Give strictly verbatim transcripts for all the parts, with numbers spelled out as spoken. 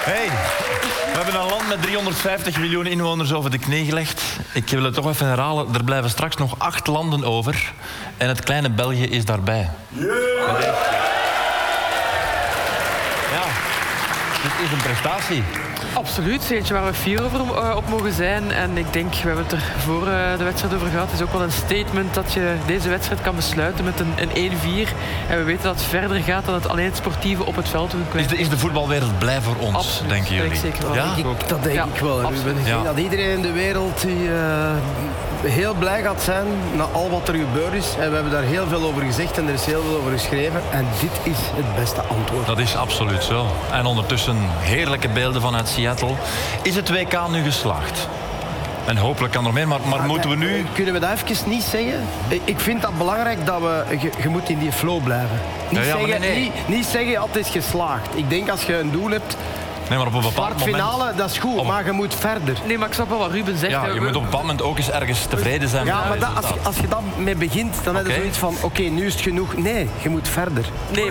Hey, we hebben een land met driehonderdvijftig miljoen inwoners over de knie gelegd. Ik wil het toch even herhalen. Er blijven straks nog acht landen over. En het kleine België is daarbij. Yeah. Ja, dit is een prestatie. Absoluut, eentje waar we fier over uh, op mogen zijn. En ik denk, we hebben het er voor uh, de wedstrijd over gehad. Het is ook wel een statement dat je deze wedstrijd kan besluiten met een, een één vier. En we weten dat het verder gaat dan het alleen het sportieve op het veld. Is de, is de voetbalwereld blij voor ons, absoluut, denken jullie? Ik zeker wel. Ja? Ik, dat denk ja, ik wel, Ruben. Ik ja. denk dat iedereen in de wereld die, uh, heel blij gaat zijn na al wat er gebeurd is. En we hebben daar heel veel over gezegd en er is heel veel over geschreven. En dit is het beste antwoord. Dat is absoluut zo. En ondertussen heerlijke beelden vanuit Seattle. Is het W K nu geslaagd? En hopelijk kan er meer, maar, maar ja, moeten we nu... Kunnen we dat even niet zeggen? Ik vind dat belangrijk dat we... Je, je moet in die flow blijven. Niet, ja, ja, zeggen, nee, nee. Niet, niet zeggen, het is geslaagd. Ik denk als je een doel hebt... Nee, maar op een bepaald finale, moment... dat is goed, op... maar je moet verder. Nee, maar ik snap wel wat Ruben zegt. Ja, je moet op een bepaald moment ook eens ergens tevreden zijn. Ja, maar dat, als, je, als je dat mee begint, dan okay. heb je zoiets van... Oké, okay, nu is het genoeg. Nee, je moet verder. Nee.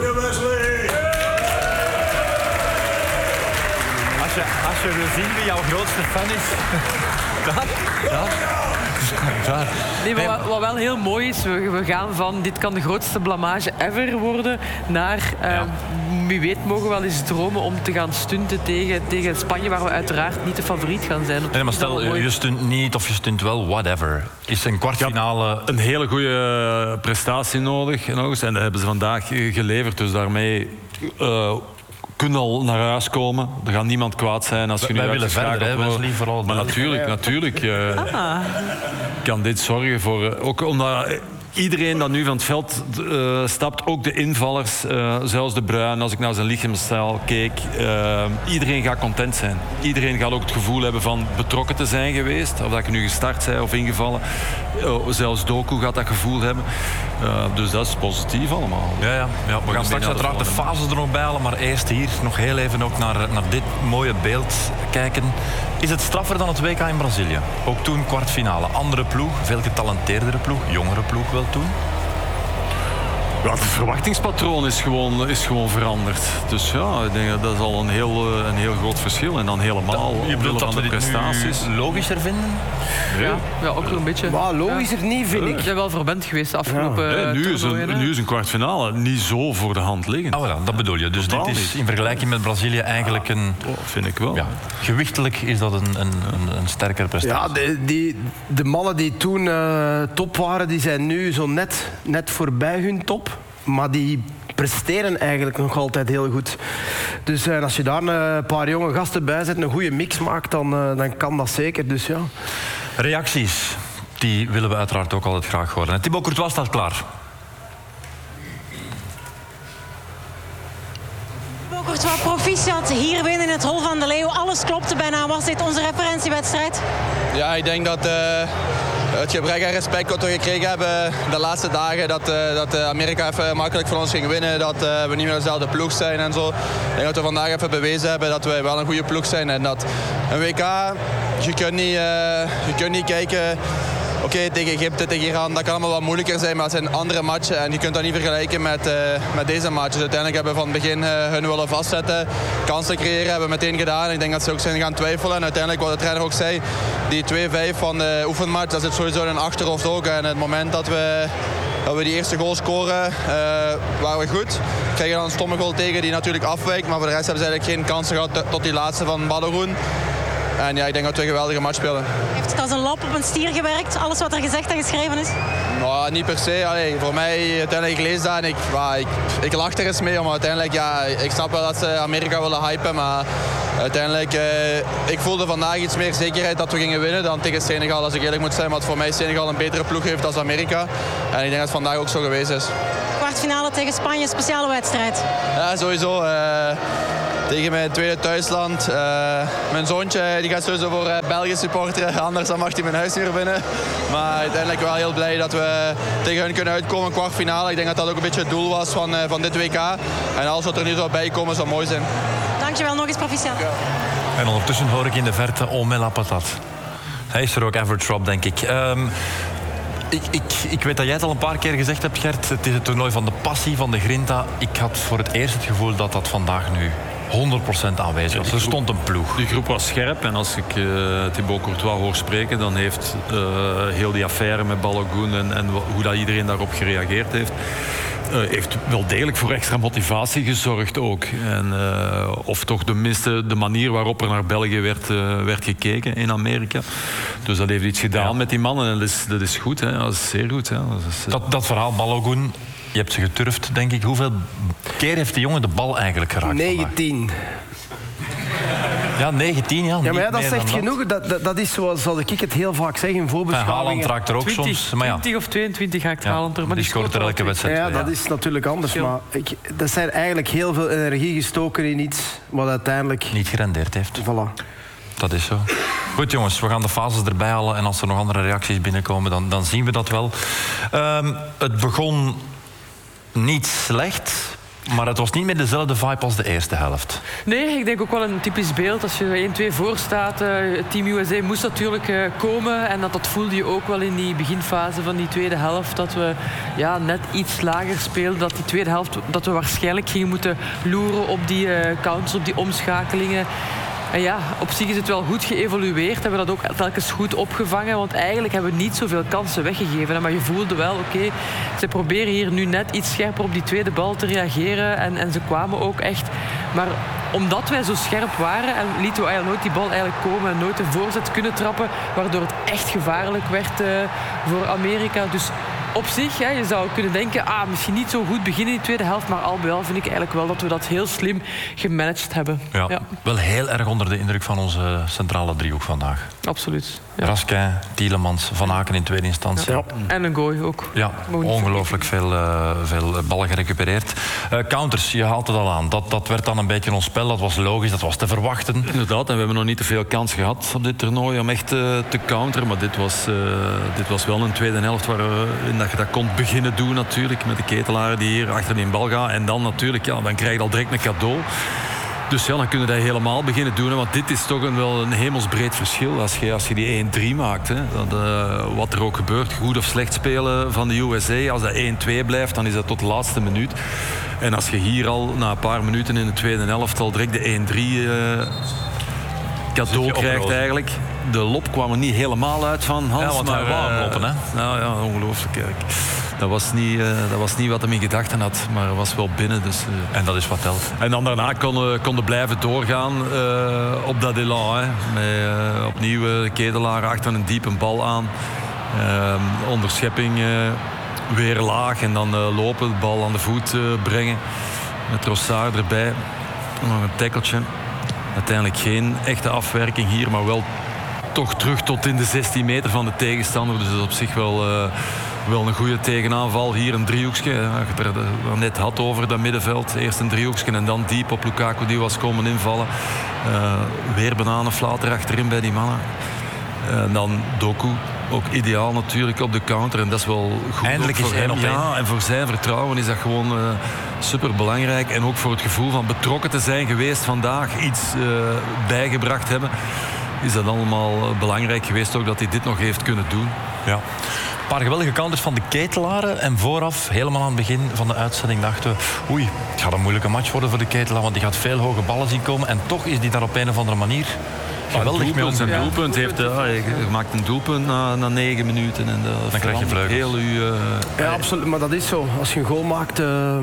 Als je, als je wil zien wie jouw grootste fan is... Daar, daar, daar. Nee, maar wat, wat wel heel mooi is, we, we gaan van dit kan de grootste blamage ever worden naar... Uh, ja. Wie weet mogen we wel eens dromen om te gaan stunten tegen, tegen Spanje, waar we uiteraard niet de favoriet gaan zijn. Nee, maar stel, je stunt niet of je stunt wel, whatever. Is een kwartfinale... Ja, een hele goede prestatie nodig. En dat hebben ze vandaag geleverd, dus daarmee... Uh, kunnen al naar huis komen. Er gaat niemand kwaad zijn als je nu wij willen verder, hè, Wesley, vooral. Maar natuurlijk, natuurlijk uh, ah. kan dit zorgen voor... Uh, ook omdat iedereen dat nu van het veld uh, stapt, ook de invallers, uh, zelfs De Bruyne, als ik naar zijn lichaamsstijl keek, uh, iedereen gaat content zijn. Iedereen gaat ook het gevoel hebben van betrokken te zijn geweest, of dat je nu gestart bent of ingevallen. Uh, zelfs Doku gaat dat gevoel hebben. Uh, dus dat is positief allemaal. Ja, ja. ja we gaan straks uiteraard de fases er nog bij halen, maar eerst hier nog heel even ook naar, naar dit mooie beeld kijken. Is het straffer dan het W K in Brazilië? Ook toen kwartfinale. Andere ploeg, veel getalenteerdere ploeg, jongere ploeg wel toen? Ja, het verwachtingspatroon is gewoon, is gewoon veranderd. Dus ja, ik denk dat dat is al een heel, een heel groot verschil. En dan helemaal je bedoelt dat we de prestaties logischer vinden? Ja, ja, ja ook een beetje. Maar logischer ja. niet, vind ik. Ik ben wel verwend geweest de afgelopen ja. nee, nu, is een, nu is een kwartfinale niet zo voor de hand liggen. Oh, ja, dat bedoel je. Dus Totaal dit is in vergelijking met Brazilië eigenlijk een... Oh, vind ik wel. Ja, gewichtelijk is dat een, een, een, een sterkere prestatie. Ja, de, die, de mannen die toen uh, top waren, die zijn nu zo net, net voorbij hun top. Maar die presteren eigenlijk nog altijd heel goed. Dus uh, als je daar een paar jonge gasten bij zet, een goede mix maakt, dan, uh, dan kan dat zeker. Dus, ja. Reacties, die willen we uiteraard ook altijd graag horen. En Thibaut Courtois staat klaar. Thibaut Courtois, proficiat, hier winnen in het Hol van de Leeuw. Alles klopte bijna. Was dit onze referentiewedstrijd? Ja, ik denk dat... Uh... Het gebrek aan respect dat we gekregen hebben de laatste dagen, dat, uh, dat Amerika even makkelijk van ons ging winnen, dat uh, we niet meer dezelfde ploeg zijn en zo. Ik denk dat we vandaag even bewezen hebben dat we wel een goede ploeg zijn en dat een W K, je kunt niet, uh, je kunt niet kijken... Oké, okay, tegen Egypte, tegen Iran, dat kan allemaal wat moeilijker zijn, maar het zijn andere matchen en je kunt dat niet vergelijken met, uh, met deze matches. Uiteindelijk hebben we van het begin uh, hun willen vastzetten, kansen creëren, hebben we meteen gedaan. Ik denk dat ze ook zijn gaan twijfelen en uiteindelijk, wat de trainer ook zei, die twee vijf van de oefenmatch, dat zit sowieso in hun achterhoofd ook. En het moment dat we, dat we die eerste goal scoren, uh, waren we goed. We krijgen dan een stomme goal tegen die natuurlijk afwijkt, maar voor de rest hebben ze eigenlijk geen kansen gehad tot die laatste van Badoroen. En ja, ik denk dat we een geweldige match spelen. Heeft het als een lap op een stier gewerkt, alles wat er gezegd en geschreven is? Nou, niet per se. Allee, voor mij, uiteindelijk, ik lees dat en ik, well, ik, ik lach er eens mee. Maar uiteindelijk, ja, ik snap wel dat ze Amerika willen hypen. Maar uiteindelijk, eh, ik voelde vandaag iets meer zekerheid dat we gingen winnen dan tegen Senegal. Als ik eerlijk moet zijn, want voor mij Senegal een betere ploeg heeft dan Amerika. En ik denk dat het vandaag ook zo geweest is. Kwartfinale tegen Spanje, speciale wedstrijd. Ja, sowieso. Uh, Tegen mijn tweede thuisland. Uh, mijn zoontje die gaat sowieso voor uh, België supporteren, anders dan mag hij mijn huis niet meer binnen. Maar uiteindelijk wel heel blij dat we tegen hun kunnen uitkomen in kwartfinale. Ik denk dat dat ook een beetje het doel was van, uh, van dit W K. En alles wat er nu zou bijkomen zou mooi zijn. Dankjewel, nog eens proficiat. Ja. En ondertussen hoor ik in de verte Omela Patat. Hij is er ook, average Rob, denk ik. Um, Ik, ik, ik weet dat jij het al een paar keer gezegd hebt, Gert. Het is het toernooi van de passie, van de grinta. Ik had voor het eerst het gevoel dat dat vandaag nu honderd procent aanwezig was. Er stond een ploeg. Die groep was scherp en als ik uh, Thibaut Courtois hoor spreken, dan heeft uh, heel die affaire met Balogun en, en hoe dat iedereen daarop gereageerd heeft, Uh, heeft wel degelijk voor extra motivatie gezorgd ook. En, uh, of toch tenminste de manier waarop er naar België werd, uh, werd gekeken in Amerika. Dus dat heeft iets gedaan ja. met die mannen en dat is, dat is goed. Hè. Dat is zeer goed. Hè. Dat, is, uh... dat, dat verhaal Balogun, je hebt ze geturfd, denk ik. Hoeveel keer heeft die jongen de bal eigenlijk geraakt? negentien. Ja, negentien, ja. Ja, maar ja, dat zegt genoeg. Dat, dat, dat is zoals ik het heel vaak zeg in voorbeschouwingen. Haaland raakt er ook twintig, soms. Maar ja. twintig of tweeëntwintig raakt ja, Haaland er. Maar die, die scoort er elke wedstrijd. Ja, ja, dat is natuurlijk anders. Maar ik, dat zijn eigenlijk heel veel energie gestoken in iets wat uiteindelijk niet gerendeerd heeft. Voilà. Dat is zo. Goed jongens, we gaan de fases erbij halen en als er nog andere reacties binnenkomen, dan, dan zien we dat wel. Um, het begon niet slecht. Maar het was niet meer dezelfde vibe als de eerste helft. Nee, ik denk ook wel een typisch beeld. Als je één twee voor staat, uh, Team U S A moest natuurlijk uh, komen. En dat, dat voelde je ook wel in die beginfase van die tweede helft. Dat we ja, net iets lager speelden. Dat die tweede helft, dat we waarschijnlijk gingen moeten loeren op die uh, counters, op die omschakelingen. En ja, op zich is het wel goed geëvolueerd. Hebben we dat ook telkens goed opgevangen. Want eigenlijk hebben we niet zoveel kansen weggegeven. Maar je voelde wel, oké, okay, ze proberen hier nu net iets scherper op die tweede bal te reageren. En, en ze kwamen ook echt. Maar omdat wij zo scherp waren en lieten we eigenlijk nooit die bal eigenlijk komen en nooit een voorzet kunnen trappen, waardoor het echt gevaarlijk werd uh, voor Amerika. Dus op zich, hè, je zou kunnen denken, ah, misschien niet zo goed beginnen in de tweede helft, maar al bij al vind ik eigenlijk wel dat we dat heel slim gemanaged hebben. Ja, ja. Wel heel erg onder de indruk van onze centrale driehoek vandaag. Absoluut. Ja. Raskin, Tielemans, Van Aken in tweede instantie. Ja. En een gooi ook. Ja, ongelooflijk veel, uh, veel ballen gerecupereerd. Uh, counters, je haalt het al aan. Dat, dat werd dan een beetje ons spel, dat was logisch, dat was te verwachten. Inderdaad, en we hebben nog niet te veel kans gehad op dit toernooi om echt uh, te counteren. Maar dit was, uh, dit was wel een tweede helft waarin dat je dat kon beginnen doen natuurlijk. Met de Ketelaren die hier achter die bal gaan. En dan natuurlijk, ja, dan krijg je al direct een cadeau. Dus ja, dan kunnen we dat helemaal beginnen doen. Want dit is toch een, wel een hemelsbreed verschil. Als je, als je die één drie maakt. Hè, dat, uh, wat er ook gebeurt, goed of slecht spelen van de U S A. Als dat één twee blijft, dan is dat tot de laatste minuut. En als je hier al na een paar minuten in de tweede helft al direct de één drie uh, cadeau krijgt eigenlijk. De lop kwam er niet helemaal uit van Hans. Ja, want maar, hij wou hem lopen, hè? Nou ja, ongelooflijk. Kijk. Dat was, niet, uh, dat was niet wat hij in gedachten had, maar hij was wel binnen. Dus, uh. En dat is wat telt. En dan daarna konden kon blijven doorgaan uh, op dat elan. Hè. Met uh, opnieuw uh, Ketelaar achter een diepe bal aan. Uh, onderschepping uh, weer laag en dan uh, lopen, de bal aan de voet uh, brengen. Met Trossard erbij. Nog een tackeltje. Uiteindelijk geen echte afwerking hier, maar wel toch terug tot in de zestien meter van de tegenstander. Dus dat is op zich wel... Uh, Wel een goede tegenaanval. Hier een driehoekje. Ja, je het er net had over dat middenveld. Eerst een driehoekje en dan diep op Lukaku die was komen invallen. Uh, weer bananenflater achterin bij die mannen. En uh, dan Doku. Ook ideaal natuurlijk op de counter. En dat is wel goed. Eindelijk is één op één. Ja, en voor zijn vertrouwen is dat gewoon uh, super belangrijk. En ook voor het gevoel van betrokken te zijn geweest vandaag. Iets uh, bijgebracht hebben. Is dat allemaal belangrijk geweest ook dat hij dit nog heeft kunnen doen. Ja. Een paar geweldige counters van de Ketelaren. En vooraf, helemaal aan het begin van de uitzending, dachten we... Oei, het gaat een moeilijke match worden voor de Ketelaar, want die gaat veel hoge ballen zien komen. En toch is die daar op een of andere manier geweldig mee om. Zijn doelpunt heeft... Uh, je maakt een doelpunt na, na negen minuten. En dan krijg je vleugels. Heel uw, uh, ja, absoluut. Maar dat is zo. Als je een goal maakt... Uh,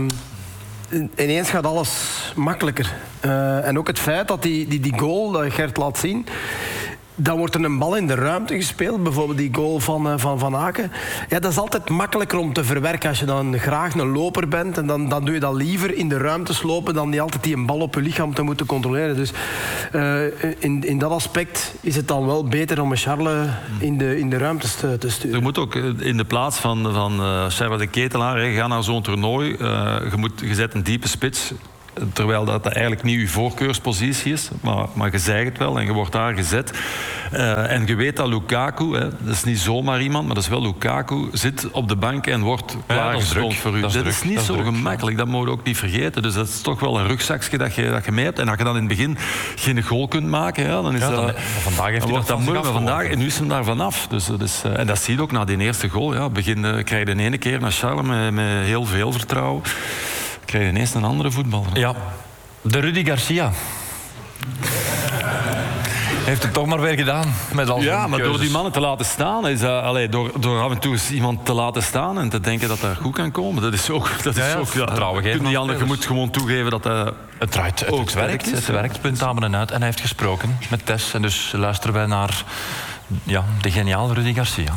ineens gaat alles makkelijker. Uh, en ook het feit dat die, die, die goal, dat Gert laat zien... Dan wordt er een bal in de ruimte gespeeld. Bijvoorbeeld die goal van Van, van Aken. Ja, dat is altijd makkelijker om te verwerken als je dan graag een loper bent. En dan, dan doe je dat liever in de ruimtes lopen dan die altijd die een bal op je lichaam te moeten controleren. Dus uh, in, in dat aspect is het dan wel beter om een Charles in de, in de ruimtes te, te sturen. Je moet ook in de plaats van, van uh, Charles de Ketelaar, je gaat naar zo'n toernooi. Uh, je, moet, je zet een diepe spits. Terwijl dat eigenlijk niet je voorkeurspositie is. Maar, maar je zegt het wel en je wordt daar gezet. Uh, en je weet dat Lukaku, hè, dat is niet zomaar iemand, maar dat is wel Lukaku, zit op de bank en wordt klaargestoomd ja, voor u. Dat is, dat is niet dat is zo druk, gemakkelijk, ja. Dat moet je ook niet vergeten. Dus dat is toch wel een rugzakje dat je, dat je mee hebt. En als je dan in het begin geen goal kunt maken, ja, dan is ja, dat... Dan, vandaag heeft dan hij wordt dat moeilijk. Vandaag, en nu is hem daar vanaf. Dus, dus, uh, en dat zie je ook na die eerste goal. Ja. Begin uh, krijg je de ene keer naar Charles met, met heel veel vertrouwen. Krijg je ineens een andere voetballer. Ja. De Rudy Garcia. Heeft het toch maar weer gedaan. Met al ja, maar keuzes. door die mannen te laten staan, is dat, allee, door, door af en toe eens iemand te laten staan en te denken dat dat goed kan komen, dat is ook... Dat ja, is ja, ook ja, vertrouwen geven. Kun je, je moet gewoon toegeven dat dat het draait, het, ook het werkt. is, Het werkt, punt aan en uit. En hij heeft gesproken met Tess. En dus luisteren wij naar ja, de geniale Rudy Garcia.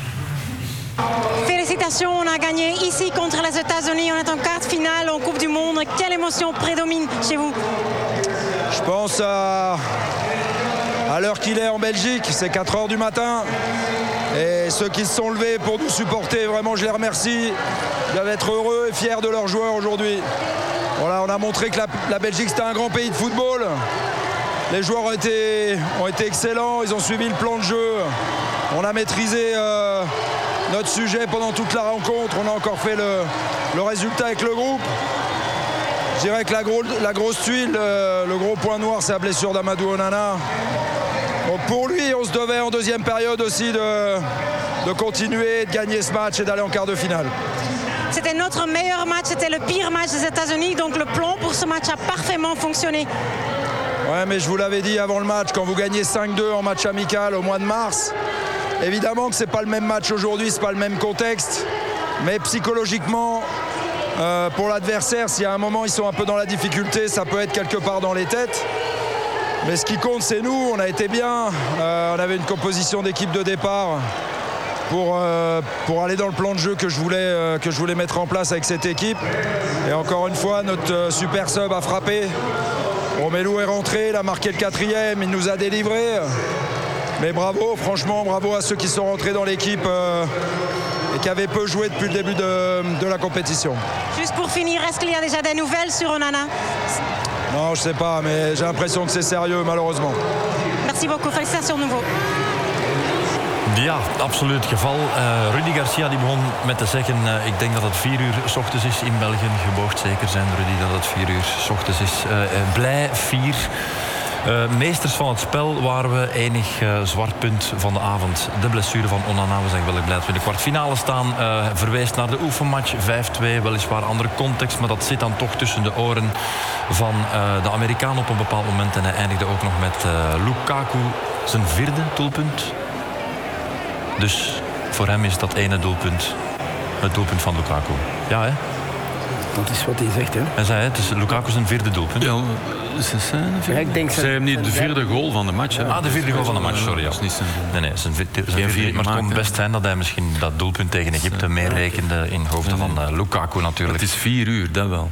Félicitations, on a gagné ici contre les États-Unis. On est en quart de finale en Coupe du Monde. Quelle émotion prédomine chez vous? Je pense à, à l'heure qu'il est en Belgique, c'est quatre heures du matin. Et ceux qui se sont levés pour nous supporter, vraiment je les remercie. Ils doivent être heureux et fiers de leurs joueurs aujourd'hui. Voilà, on a montré que la, la Belgique c'était un grand pays de football. Les joueurs ont été, ont été excellents, ils ont suivi le plan de jeu. On a maîtrisé euh, notre sujet pendant toute la rencontre. On a encore fait le, le résultat avec le groupe. Je dirais que la, gros, la grosse tuile, le, le gros point noir, c'est la blessure d'Amadou Onana. Bon, pour lui, on se devait en deuxième période aussi de, de continuer, de gagner ce match et d'aller en quart de finale. C'était notre meilleur match, c'était le pire match des États-Unis, donc le plan pour ce match a parfaitement fonctionné. Ouais, mais je vous l'avais dit avant le match, quand vous gagnez cinq deux en match amical au mois de mars, évidemment que c'est pas le même match aujourd'hui, c'est pas le même contexte, mais psychologiquement, euh, pour l'adversaire, s'il y a un moment ils sont un peu dans la difficulté, ça peut être quelque part dans les têtes. Mais ce qui compte, c'est nous, on a été bien, euh, on avait une composition d'équipe de départ pour, euh, pour aller dans le plan de jeu que je, voulais, euh, que je voulais mettre en place avec cette équipe. Et encore une fois, notre euh, super sub a frappé. Romelu est rentré, il a marqué le quatrième, il nous a délivré. Mais bravo, franchement, bravo à ceux qui sont rentrés dans l'équipe euh, et qui avaient peu joué depuis le début de, de la compétition. Juste pour finir, est-ce qu'il y a déjà des nouvelles sur Onana? Non, je sais pas, mais j'ai l'impression que c'est sérieux, malheureusement. Merci beaucoup, félicitations nouveau. Ja, absoluut het geval. Uh, Rudy Garcia die begon met te zeggen... Uh, ik denk dat het vier uur 's ochtends is in België. Je moogt zeker zijn, Rudy, dat het vier uur 's ochtends is. Uh, uh, blij, fier. Uh, meesters van het spel waren we. Enig uh, zwart punt van de avond. De blessure van Onana. We zijn geweldig blij dat we in de kwartfinale staan. Uh, verwees naar de oefenmatch. vijf twee, weliswaar andere context. Maar dat zit dan toch tussen de oren van uh, de Amerikaan op een bepaald moment. En hij eindigde ook nog met uh, Lukaku zijn vierde doelpunt. Dus voor hem is dat ene doelpunt het doelpunt van Lukaku. Ja, hè? Dat is wat hij zegt, hè? Hij zei, het is Lukaku zijn vierde doelpunt. Ja, is het zijn vierde? Ja, ik denk Zij hem niet de vierde goal van de match. Hè? Ah, de vierde goal van de match, sorry. Ja. Dat is niet zijn... Nee, nee, zijn, zijn vierde, vierde, maar het kon best zijn dat hij misschien dat doelpunt tegen Egypte meer rekende in hoofden van uh, Lukaku natuurlijk. Het is vier uur, dat wel.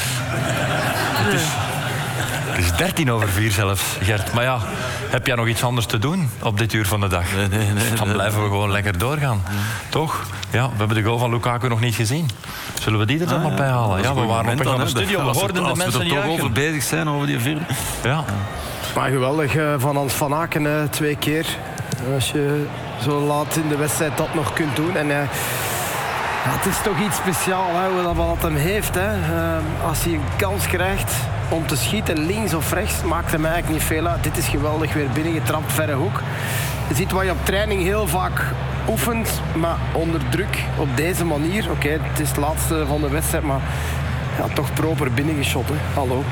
Het is, het is dertien over vier zelfs, Gert. Maar ja, heb jij nog iets anders te doen op dit uur van de dag? Nee, nee, nee. Dan blijven we gewoon lekker doorgaan. Ja. Toch? Ja, we hebben de goal van Lukaku nog niet gezien. Zullen we die er dan ah, maar bij halen? Ja, we waren op weg naar de studio. We hoorden de mensen juichen. Als we er toch over bezig zijn, over die vierde. Ja. Maar geweldig van Hans van Aken, hè, twee keer. Als je zo laat in de wedstrijd dat nog kunt doen. En, uh, ja, het is toch iets speciaals hè, dat wat hem heeft. Hè. Uh, als hij een kans krijgt om te schieten, links of rechts, maakt hem eigenlijk niet veel uit. Dit is geweldig, weer binnengetrapt, verre hoek. Je ziet wat je op training heel vaak oefent, maar onder druk op deze manier. Oké, okay, het is het laatste van de wedstrijd, maar ja, toch proper binnengeschot. Hè. Hallo.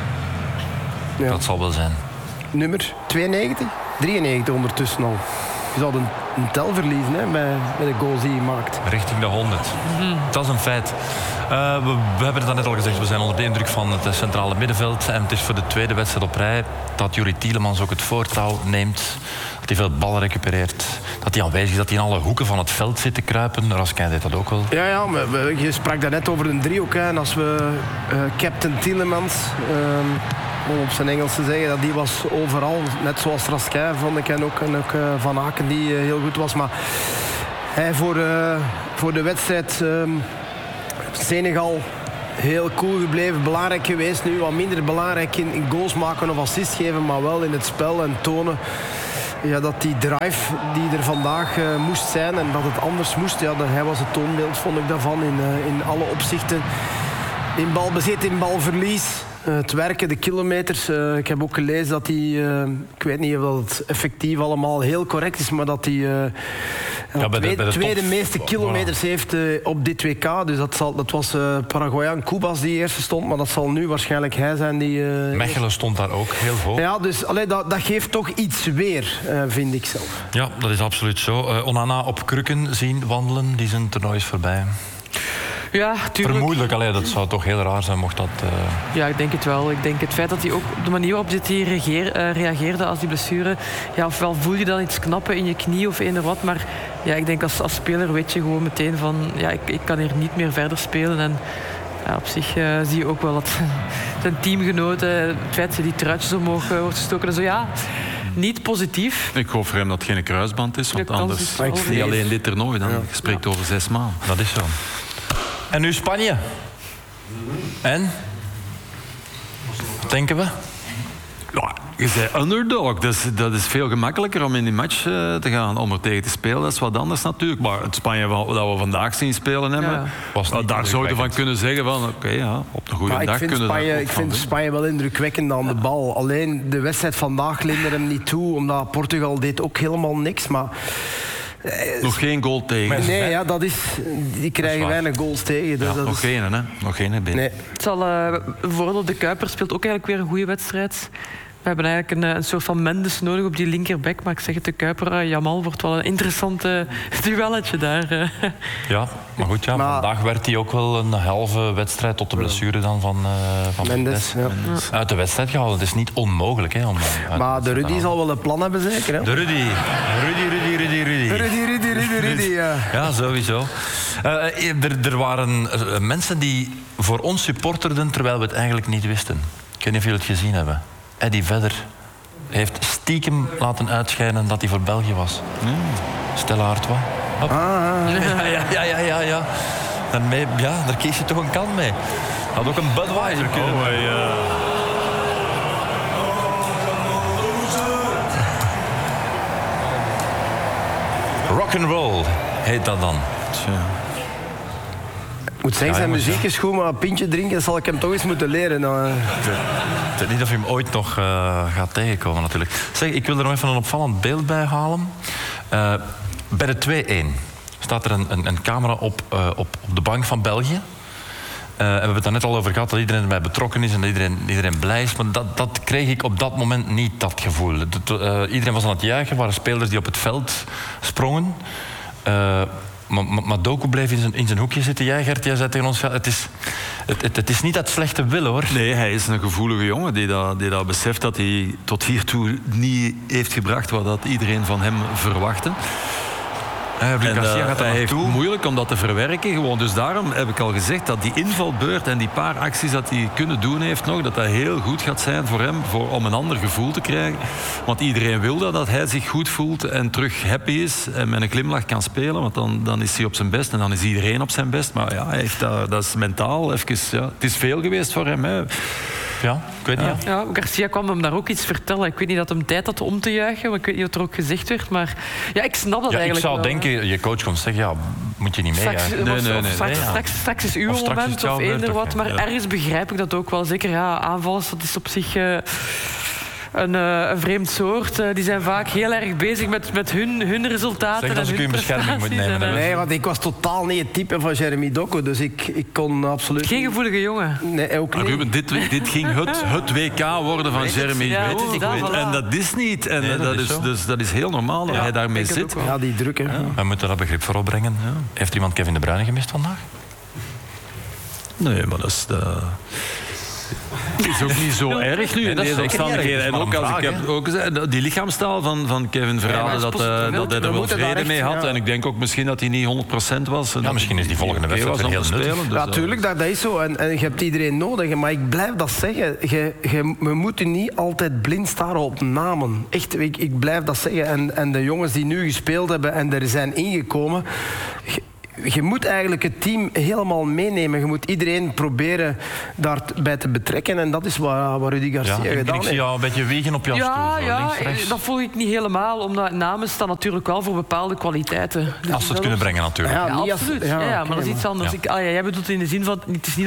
Ja. Dat zal wel zijn. Nummer tweeënnegentig? drieënnegentig ondertussen al. Je zou een, een tel verliezen hè, bij, bij de goals die je maakt. Richting de honderd. Mm-hmm. Dat is een feit. Uh, we, we hebben het net al gezegd, we zijn onder de indruk van het centrale middenveld. En het is voor de tweede wedstrijd op rij dat Juri Tielemans ook het voortouw neemt. Dat hij veel ballen recupereert. Dat hij aanwezig is, dat hij in alle hoeken van het veld zit te kruipen. Raskin deed dat ook wel. Ja, ja, maar je sprak daarnet over een driehoek. Hè. En als we uh, Captain Tielemans... Uh, om op zijn Engels te zeggen, dat die was overal. Net zoals Raskin vond ik en ook, en ook uh, Van Aken die uh, heel goed was. Maar hij voor, uh, voor de wedstrijd um, Senegal heel cool gebleven. Belangrijk geweest. Nu wat minder belangrijk in, in goals maken of assist geven. Maar wel in het spel en tonen ja, dat die drive die er vandaag uh, moest zijn en dat het anders moest. Ja, dat, hij was het toonbeeld, vond ik daarvan, in, uh, in alle opzichten. In balbezit, in balverlies. Uh, het werken, de kilometers. Uh, ik heb ook gelezen dat hij... Uh, ik weet niet of het effectief allemaal heel correct is, maar dat hij... Uh, ja, de tweede, tweede meeste kilometers voilà. heeft uh, op dit W K. Dus dat, zal, dat was uh, Paraguayan Cubas die eerste stond, maar dat zal nu waarschijnlijk hij zijn die... Uh, Mechelen stond daar ook heel hoog. Ja, dus allee, dat, dat geeft toch iets weer, uh, vind ik zelf. Ja, dat is absoluut zo. Uh, Onana op krukken zien wandelen, die zijn toernooi is voorbij. Ja, tuurlijk. Vermoedelijk, allee, dat zou toch heel raar zijn mocht dat... Uh... Ja, ik denk het wel. Ik denk het feit dat hij ook de manier waarop hij reageer, uh, reageerde als die blessure... Ja, ofwel voel je dan iets knappen in je knie of eender wat, maar ja, ik denk als, als speler weet je gewoon meteen van... Ja, ik, ik kan hier niet meer verder spelen en... Ja, op zich uh, zie je ook wel dat zijn teamgenoten... Het feit dat die truitjes omhoog uh, wordt gestoken en zo, ja... Niet positief. Ik hoop voor hem dat het geen kruisband is, want anders is het niet alleen dit toernooi. Dan. Ja. Je spreekt ja. over zes maanden. Dat is zo. En nu Spanje. En? Wat denken we? Ja, je zei underdog. Dus dat is veel gemakkelijker om in die match uh, te gaan. Om er tegen te spelen, dat is wat anders natuurlijk. Maar het Spanje dat we vandaag zien spelen hebben... Ja. Was uh, daar zou je van kunnen zeggen van... Oké, okay, ja, op een goede maar dag ik vind kunnen Spanje, Ik vind Spanje wel indrukwekkend aan de bal. Alleen de wedstrijd vandaag leende hem niet toe. Omdat Portugal deed ook helemaal niks. Maar... Nog geen goal tegen. Nee, ja, dat is, die krijgen dat weinig goals tegen. Dus ja, dat nog is... geen, hè? Nog geen binnen. Nee. Het zal uh, voor de Kuiper speelt ook eigenlijk weer een goede wedstrijd. We hebben eigenlijk een, een soort van Mendes nodig op die linkerback. Maar ik zeg het, de Kuiper, uh, Jamal wordt wel een interessant uh, duelletje daar. Uh. Ja, maar goed, ja, maar... vandaag werd hij ook wel een halve wedstrijd tot de blessure dan van, uh, van Mendes. Ja. Mendes. Uit de wedstrijd gehaald. Het is niet onmogelijk. Hè, om, maar de Rudy zal wel een plan hebben, zeker? Hè? De Rudy. Rudy, Rudy, Rudy, Rudy. Rudy, Rudy, Rudy, Rudy, ja. Ja, sowieso. Uh, er, er waren uh, mensen die voor ons supporterden terwijl we het eigenlijk niet wisten. Ik weet niet of jullie het gezien hebben. Eddie Vedder heeft stiekem laten uitschijnen dat hij voor België was. Mm. Stella Artois. Ah, ah, ja, ja, ja, ja, ja, ja. Daarmee, ja, daar kies je toch een kant mee. Had ook een Budweiser kunnen. Oh, hey, uh... Rock and roll heet dat dan. Tja. Ik moet zeggen, zijn muziek is goed, maar een pintje drinken zal ik hem toch eens moeten leren. Nou. Ik weet niet of je hem ooit nog uh, gaat tegenkomen, natuurlijk. Zeg, ik wil er nog even een opvallend beeld bij halen. Uh, bij de twee-één staat er een, een, een camera op, uh, op, op de bank van België. Uh, en we hebben het daar net al over gehad dat iedereen erbij betrokken is en dat iedereen, iedereen blij is. Maar dat, dat kreeg ik op dat moment niet, dat gevoel. Dat, uh, iedereen was aan het juichen, er waren spelers die op het veld sprongen. Uh, Maar, maar, maar Doku bleef in zijn, in zijn hoekje zitten. Jij, Gert, jij zei tegen ons... Het is, het, het, het is niet dat slechte wil, hoor. Nee, hij is een gevoelige jongen die dat, die dat beseft dat hij tot hiertoe niet heeft gebracht wat dat iedereen van hem verwachtte. Uh, en uh, gaat hij heeft moeilijk om dat te verwerken. Gewoon. Dus daarom heb ik al gezegd dat die invalbeurt en die paar acties dat hij kunnen doen heeft nog, dat dat heel goed gaat zijn voor hem voor, om een ander gevoel te krijgen. Want iedereen wil dat, dat hij zich goed voelt en terug happy is en met een glimlach kan spelen. Want dan, dan is hij op zijn best en dan is iedereen op zijn best. Maar ja, hij heeft dat, dat is mentaal even... Ja, het is veel geweest voor hem. Hè. Ja, ik weet niet. Ja. Ja, Garcia kwam hem daar ook iets vertellen. Ik weet niet dat hem tijd had om te juichen, maar ik weet niet wat er ook gezegd werd. Maar ja, ik snap dat ja, eigenlijk Ik zou wel, denken, je coach komt zeggen, ja, moet je niet mee straks, juichen. Nee, nee, nee, nee. nee, Straks, ja. straks, straks is uw of moment of eender wat. Maar ja. ergens begrijp ik dat ook wel. Zeker ja, aanvallers, dat is op zich... Uh, Een, uh, een vreemd soort. Uh, die zijn vaak heel erg bezig met, met hun, hun resultaten. Zeg dat en ik u in bescherming moet nemen. En, uh, nee, want ik was totaal niet het type van Jeremy Doku. Dus ik, ik kon absoluut... Geen gevoelige jongen. Nee, ook niet. Ruben, dit, dit ging het, het W K worden van Jeremy ja, Doku. Dat, voilà. En dat is niet. En nee, dat, dat, is is, dus, dat is heel normaal dat ja, hij daarmee zit. Ja, die druk. Hè. Ja. We moeten dat begrip voor opbrengen. Ja. Heeft iemand Kevin De Bruyne gemist vandaag? Nee, maar dat is... De... Het is ook niet zo erg nu. Nee, dat is nee, zeker niet erg. En ook als vraag, ik heb ook gezegd, die lichaamstaal van, van Kevin verhaalde ja, dat, uh, dat hij er wel vrede mee had. Ja. En ik denk ook misschien dat hij niet honderd procent was. Ja, misschien is die volgende wedstrijd weer heel nuttig. Dus ja, tuurlijk, dat, dat is zo. En, en je hebt iedereen nodig. Maar ik blijf dat zeggen. Je, je, we moeten niet altijd blind staren op namen. Echt, ik, ik blijf dat zeggen. En, en de jongens die nu gespeeld hebben en er zijn ingekomen... Je, Je moet eigenlijk het team helemaal meenemen. Je moet iedereen proberen daarbij te betrekken. En dat is wat, wat Rudy Garcia ja, gedaan heeft. Ik zie jou een beetje wegen op jouw ja, stoel. Ja, links, rechts. dat volg ik niet helemaal. Omdat namen staan natuurlijk wel voor bepaalde kwaliteiten. Dus als ze het kunnen brengen, natuurlijk. Ja, Ja, absoluut. Als, ja, ja, ja, okay, maar dat is iets anders. Ja. Ik, ah, ja, jij bedoelt in de zin van... Het is niet